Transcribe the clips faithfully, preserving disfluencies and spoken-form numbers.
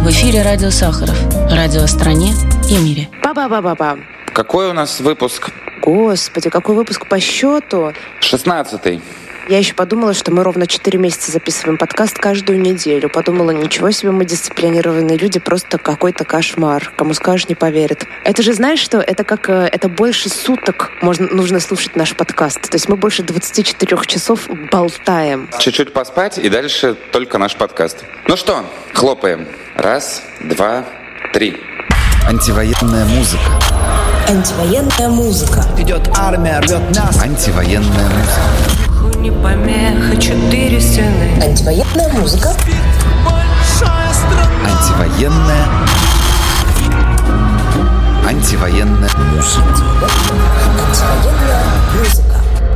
В эфире радио Сахаров. Радио о стране и мире. Ба-ба-ба-ба-ба. Какой у нас выпуск? Господи, какой выпуск по счету? шестнадцатый. Я еще подумала, что мы ровно четыре месяца записываем подкаст каждую неделю. Подумала, ничего себе, мы дисциплинированные люди, просто какой-то кошмар. Кому скажешь, не поверит. Это же, знаешь что, это как, это больше суток можно, нужно слушать наш подкаст. То есть мы больше двадцати четырёх часов болтаем. Чуть-чуть поспать, и дальше только наш подкаст. Ну что, хлопаем. Раз, два, три. Антивоенная музыка. Антивоенная музыка. Идет армия, рвет нас. Антивоенная музыка. Не помеха, четыре стены. Антивоенная музыка. Антивоенная. Антивоенная музыка. Антивоенная музыка.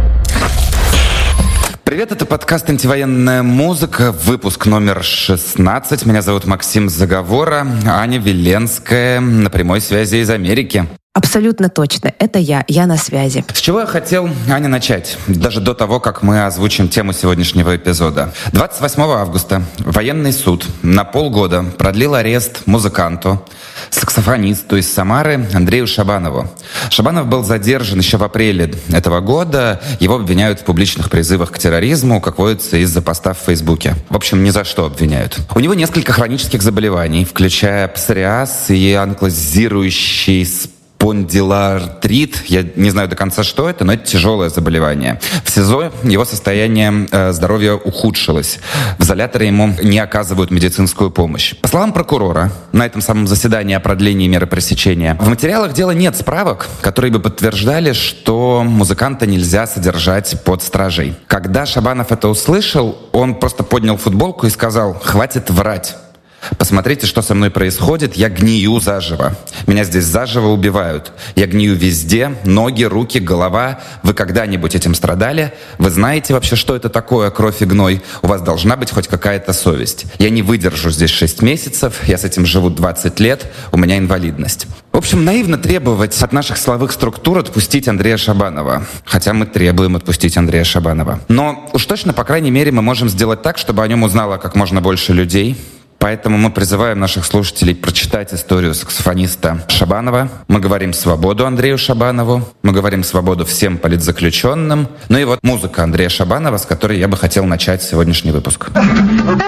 Привет, это подкаст «Антивоенная музыка», выпуск номер шестнадцать. Меня зовут Максим Заговора, Аня Веленская на прямой связи из Америки. Абсолютно точно. Это я. Я на связи. С чего я хотел, Аня, начать? Даже до того, как мы озвучим тему сегодняшнего эпизода. двадцать восьмого августа военный суд на полгода продлил арест музыканту, саксофонисту из Самары Андрею Шабанову. Шабанов был задержан еще в апреле этого года. Его обвиняют в публичных призывах к терроризму, как водится, из-за поста в Фейсбуке. В общем, ни за что обвиняют. У него несколько хронических заболеваний, включая псориаз и анклозирующий спондилартрит. Я не знаю до конца, что это, но это тяжелое заболевание. В СИЗО его состояние э, здоровья ухудшилось. В изоляторе ему не оказывают медицинскую помощь. По словам прокурора, на этом самом заседании о продлении меры пресечения, в материалах дела нет справок, которые бы подтверждали, что музыканта нельзя содержать под стражей. Когда Шабанов это услышал, он просто поднял футболку и сказал: «Хватит врать. Посмотрите, что со мной происходит. Я гнию заживо. Меня здесь заживо убивают. Я гнию везде. Ноги, руки, голова. Вы когда-нибудь этим страдали? Вы знаете вообще, что это такое кровь и гной? У вас должна быть хоть какая-то совесть. Я не выдержу здесь шесть месяцев. Я с этим живу двадцать лет. У меня инвалидность». В общем, наивно требовать от наших силовых структур отпустить Андрея Шабанова. Хотя мы требуем отпустить Андрея Шабанова. Но уж точно, по крайней мере, мы можем сделать так, чтобы о нем узнало как можно больше людей. Поэтому мы призываем наших слушателей прочитать историю саксофониста Шабанова. Мы говорим свободу Андрею Шабанову. Мы говорим свободу всем политзаключенным. Ну и вот музыка Андрея Шабанова, с которой я бы хотел начать сегодняшний выпуск.